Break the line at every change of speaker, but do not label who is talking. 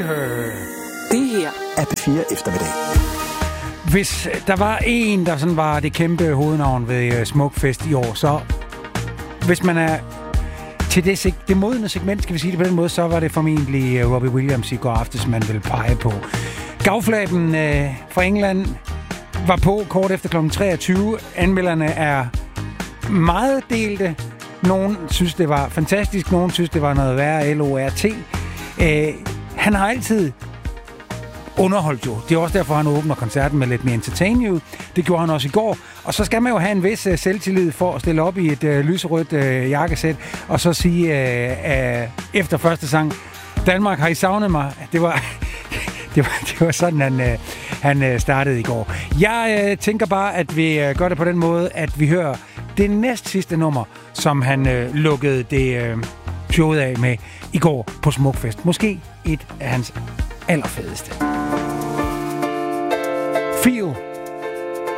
Det her
er P4 Eftermiddag.
Hvis der var en, der sådan var det kæmpe hovednavn ved Smukfest i år, så hvis man er til det modne segment, skal vi sige det på den måde, så var det formentlig Robbie Williams i går aftes, man ville pege på. Gavflaben fra England var på kort efter kl. 23. Anmelderne er meget delte. Nogen synes, det var fantastisk. Nogen synes, det var noget værre LORT. Han har altid underholdt jo. Det er også derfor, han åbner koncerten med Let Me Entertain You. Det gjorde han også i går. Og så skal man jo have en vis selvtillid for at stille op i et lyserødt jakkesæt, og så sige efter første sang, Danmark, har I savnet mig? Det var sådan, han startede i går. Jeg tænker bare, at vi gør det på den måde, at vi hører det næst sidste nummer, som han lukkede det showet af med i går på Smukfest. Måske et af hans allerfedeste. Feel